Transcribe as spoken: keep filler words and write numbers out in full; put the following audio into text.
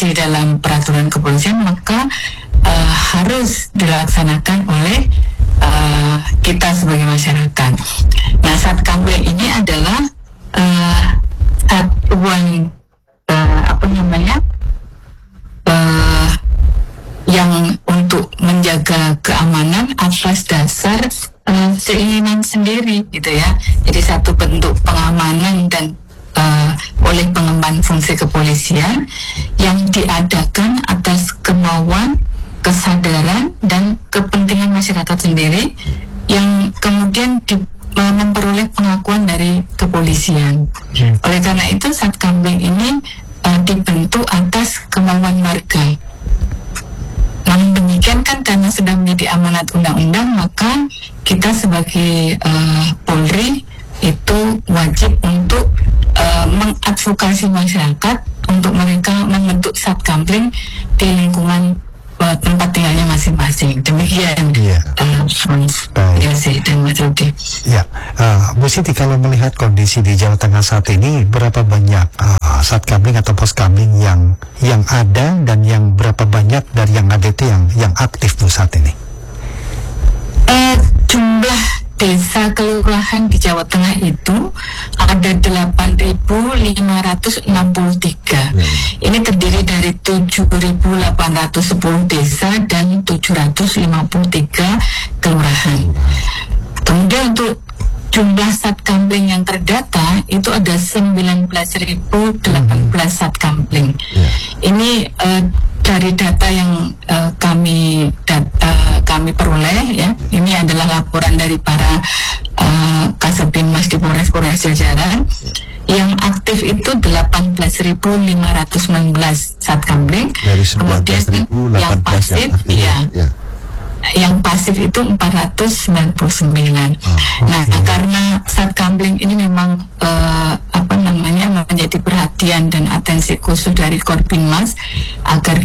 di dalam peraturan kepolisian, maka uh, harus dilaksanakan oleh uh, kita sebagai masyarakat. Nah, Satkamling ini adalah uh, satuan uh, apa namanya uh, yang untuk menjaga keamanan atas dasar uh, keinginan sendiri, gitu ya. Jadi satu bentuk pengamanan dan uh, oleh pengemban fungsi kepolisian yang diadakan atas kemauan, kesadaran dan kepentingan masyarakat sendiri yang kemudian di, uh, memperoleh pengakuan dari kepolisian. Hmm. Oleh karena itu Satkamling ini uh, dibentuk atas kemauan warga. Namun demikian kan karena sudah menjadi amanat undang-undang, maka kita sebagai uh, Polri itu wajib untuk uh, mengadvokasi masyarakat untuk mereka membentuk Satkamling di lingkungan uh, tempat tinggalnya masing-masing. Demikian ya. uh, ya sih, dan Mas Rudi. Ya, uh, Bu Siti, kalau melihat kondisi di Jawa Tengah saat ini, berapa banyak uh, Satkamling atau Poskamling yang yang ada dan yang berapa banyak dari yang ada itu yang yang aktif Bu saat ini? Uh, jumlah desa kelurahan di Jawa Tengah itu ada delapan ribu lima ratus enam puluh tiga. Hmm. Ini terdiri dari tujuh ribu delapan ratus sepuluh desa dan tujuh ratus lima puluh tiga kelurahan. Kemudian untuk jumlah Satkamling yang terdata itu ada sembilan belas ribu delapan belas Satkamling. Yeah. Ini uh, dari data yang uh, kami data, kami peroleh, ya. Ini adalah laporan dari para uh, Kasubdinmas di Polres-Polres jajaran. Yang aktif itu delapan belas ribu lima ratus sembilan belas Satkamling. Dari sembilan belas ribu yang pasif, ya. ya. Yang pasif itu empat ratus sembilan puluh sembilan. Oh, okay. Nah, karena Satkamling ini memang uh, apa namanya menjadi perhatian dan atensi khusus dari Korbinmas agar